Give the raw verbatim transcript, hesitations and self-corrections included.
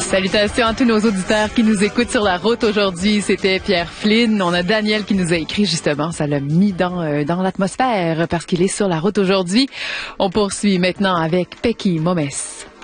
Salutations à tous nos auditeurs qui nous écoutent sur la route aujourd'hui. C'était Pierre Flynn. On a Daniel qui nous a écrit justement. Ça l'a mis dans, euh, dans l'atmosphère parce qu'il est sur la route aujourd'hui. On poursuit maintenant avec Pecky Momes.